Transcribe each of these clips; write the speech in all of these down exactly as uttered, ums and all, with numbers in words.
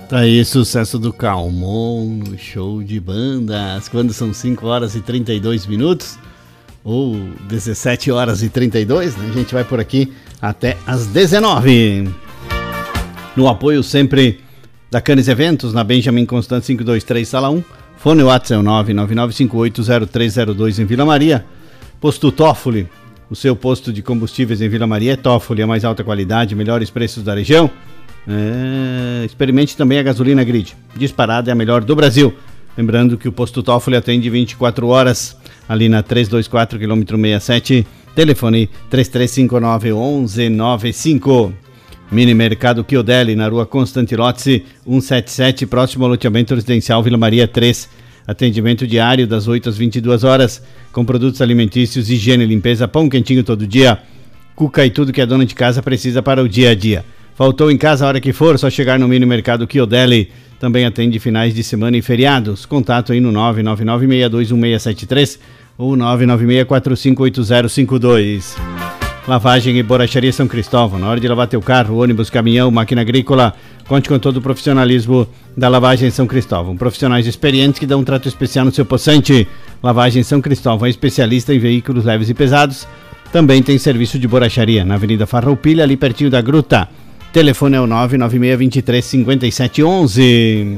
Tá aí, sucesso do Calmon no show de bandas, quando são cinco horas e trinta e dois minutos, ou dezessete horas e trinta e dois, né? A gente vai por aqui até as dezenove. No apoio sempre da Canes Eventos, na Benjamin Constant quinhentos e vinte e três, sala um, fone WhatsApp nove nove nove cinco oito zero três zero dois em Vila Maria. Posto Toffoli, o seu posto de combustíveis em Vila Maria é Toffoli, a mais alta qualidade, melhores preços da região. É, experimente também a gasolina Grid, disparada é a melhor do Brasil. Lembrando que o posto Toffoli atende vinte e quatro horas, ali na trezentos e vinte e quatro, quilômetro sessenta e sete, telefone três três cinco nove um um nove cinco. Mini Mercado Chiodelli, na rua Constantinozzi cento e setenta e sete, próximo ao loteamento residencial Vila Maria três. Atendimento diário das oito às vinte e duas horas, com produtos alimentícios, higiene e limpeza, pão quentinho todo dia. Cuca e tudo que a dona de casa precisa para o dia a dia. Faltou em casa a hora que for, só chegar no Mini Mercado Chiodelli. Também atende finais de semana e feriados. Contato aí no nove nove nove seis dois um seis sete três ou nove nove seis quatro cinco oito zero cinco dois. Lavagem e Borracharia São Cristóvão. Na hora de lavar teu carro, ônibus, caminhão, máquina agrícola, conte com todo o profissionalismo da Lavagem São Cristóvão. Profissionais experientes que dão um trato especial no seu poçante. Lavagem São Cristóvão é especialista em veículos leves e pesados. Também tem serviço de borracharia na Avenida Farroupilha, ali pertinho da Gruta. Telefone é o nove nove seis dois três cinco sete um um.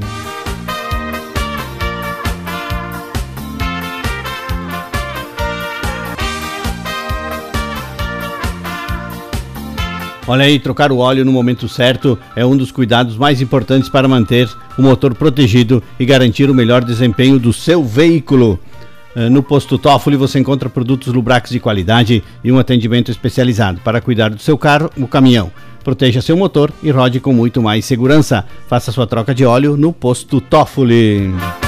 Olha aí, trocar o óleo no momento certo é um dos cuidados mais importantes para manter o motor protegido e garantir o melhor desempenho do seu veículo. No Posto Toffoli você encontra produtos Lubrax de qualidade e um atendimento especializado para cuidar do seu carro ou caminhão. Proteja seu motor e rode com muito mais segurança. Faça sua troca de óleo no Posto Toffoli.